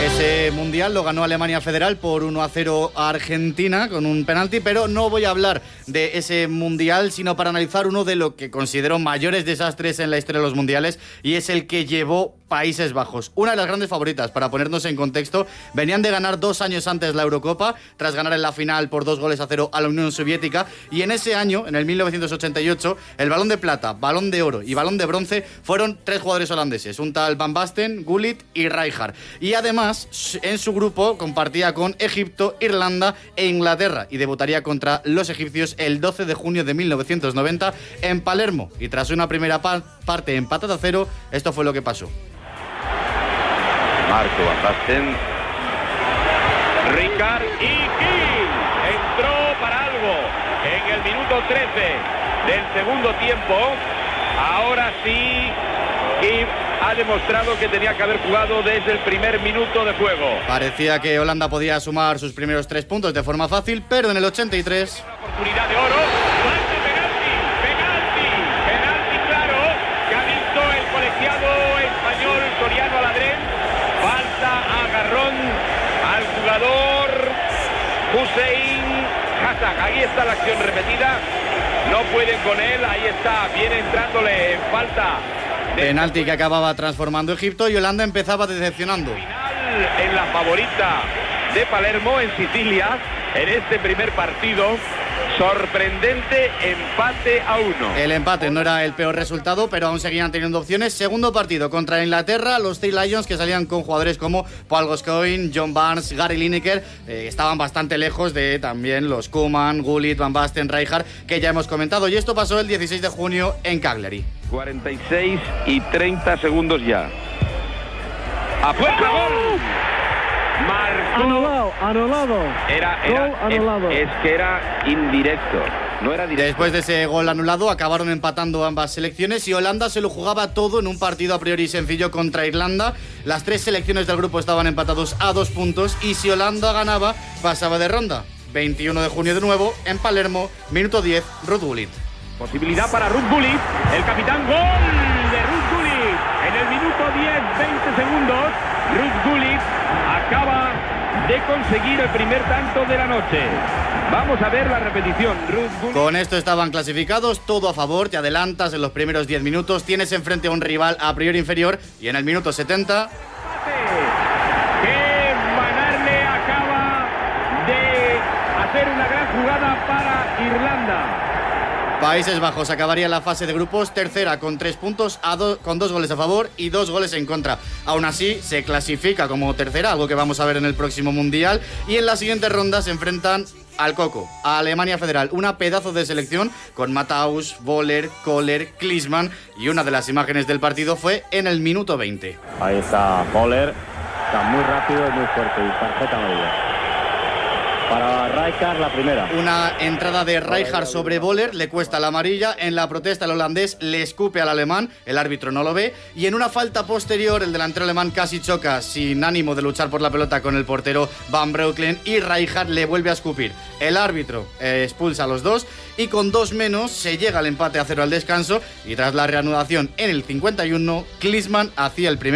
Ese mundial lo ganó Alemania Federal por 1-0 a Argentina con un penalti, pero no voy a hablar de ese mundial, sino para analizar uno de lo que considero mayores desastres en la historia de los mundiales, y es el que llevó Países Bajos. Una de las grandes favoritas, para ponernos en contexto, venían de ganar 2 años antes la Eurocopa, tras ganar en la final por 2-0 a la Unión Soviética, y en ese año, en el 1988, el Balón de Plata, Balón de Oro y Balón de Bronce fueron 3 jugadores holandeses, un tal Van Basten, Gullit y Rijkaard. Y además, en su grupo compartía con Egipto, Irlanda e Inglaterra, y debutaría contra los egipcios el 12 de junio de 1990 en Palermo. Y tras una primera parte empatada a 0, esto fue lo que pasó. Marco Van Basten, Rijkaard y Gil entró para algo en el minuto 13 del segundo tiempo. Ahora sí, Gil ha demostrado que tenía que haber jugado desde el primer minuto de juego. Parecía que Holanda podía sumar sus primeros 3 puntos de forma fácil, pero en el 83... Una oportunidad de oro. Penalti claro, que ha visto el colegiado español Soriano Aladrén. Falta, agarrón al jugador Hussein Hassan. Ahí está la acción repetida. No pueden con él, ahí está, viene entrándole en falta. Penalti que acababa transformando Egipto, y Holanda empezaba decepcionando. Final en la favorita de Palermo, en Sicilia, en este primer partido. Sorprendente empate a 1. El empate no era el peor resultado, pero aún seguían teniendo opciones. Segundo partido contra Inglaterra, los Three Lions, que salían con jugadores como Paul Gascoigne, John Barnes, Gary Lineker, estaban bastante lejos de también los Koeman, Gullit, Van Basten, Rijkaard, que ya hemos comentado. Y esto pasó el 16 de junio en Cagliari. 46 y 30 segundos ya. ¡Apuesta gol! Marcó. Anulado. Es que era indirecto. No era directo. Después de ese gol anulado, acabaron empatando ambas selecciones, y Holanda se lo jugaba todo en un partido a priori sencillo contra Irlanda. Las 3 selecciones del grupo estaban empatados a 2 puntos, y si Holanda ganaba, pasaba de ronda. 21 de junio de nuevo, en Palermo, minuto 10, Ruud Gullit. Posibilidad para Ruud Gullit, el capitán. Gol de Ruud Gullit. En el minuto 10, 20 segundos, Ruud Gullit acaba de conseguir el primer tanto de la noche. Vamos a ver la repetición. Ruud Gullit. Con esto estaban clasificados, todo a favor, te adelantas en los primeros 10 minutos, tienes enfrente a un rival a priori inferior, y en el minuto 70... Que Van Arle acaba de hacer una gran jugada para Irlanda. Países Bajos acabaría la fase de grupos tercera con 3 puntos, con 2 goles a favor y 2 goles en contra. Aún así, se clasifica como tercera, algo que vamos a ver en el próximo Mundial. Y en la siguiente ronda se enfrentan al Coco, a Alemania Federal. Una pedazo de selección con Matthaus, Voller, Kohler, Klinsmann. Y una de las imágenes del partido fue en el minuto 20. Ahí está Voller, está muy rápido y muy fuerte, y tarjeta amarilla. Para Rijkaard la primera. Una entrada de Rijkaard sobre Voller, le cuesta la amarilla. En la protesta el holandés le escupe al alemán, el árbitro no lo ve, y en una falta posterior el delantero alemán casi choca sin ánimo de luchar por la pelota con el portero Van Breukelen, y Rijkaard le vuelve a escupir. El árbitro expulsa a los dos, y con 2 menos se llega al empate a 0 al descanso, y tras la reanudación en el 51, Klinsmann hacía el primer